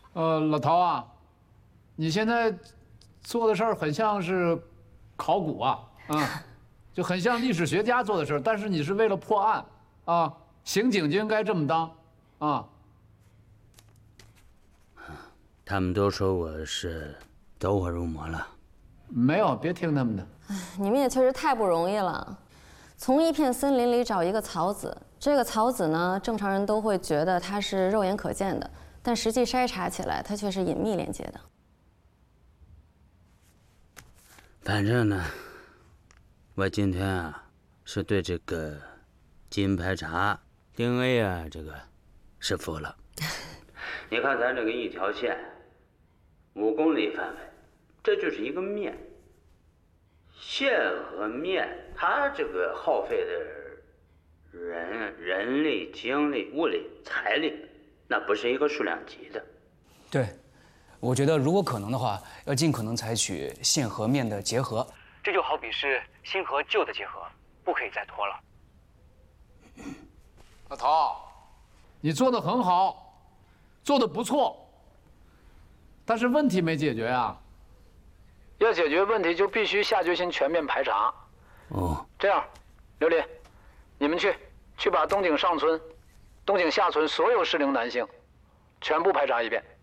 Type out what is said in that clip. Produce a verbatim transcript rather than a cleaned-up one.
呃，老陶啊，你现在做的事儿很像是考古啊，啊，就很像历史学家做的事儿，但是你是为了破案啊，刑警就应该这么当啊。 他们都说我是走火入魔了。 没有，别听他们的。 你们也确实太不容易了，从一片森林里找一个草籽，这个草籽呢，正常人都会觉得它是肉眼可见的，但实际筛查起来，它却是隐秘连接的。 反正呢，我今天啊，是对这个基因排查、D N A 啊，这个是服了。你看咱这个一条线，五公里范围，这就是一个面。线和面，它这个耗费的人、人力、精力、物力、财力，那不是一个数量级的。 对，我觉得如果可能的话，要尽可能采取线和面的结合。 这就好比是新和旧的结合，不可以再拖了。 老陶，你做的很好，做的不错，但是问题没解决啊。要解决问题，就必须下决心全面排查。 哦， 这样，刘林，你们去，去把东井上村、东井下村所有适龄男性，全部排查一遍。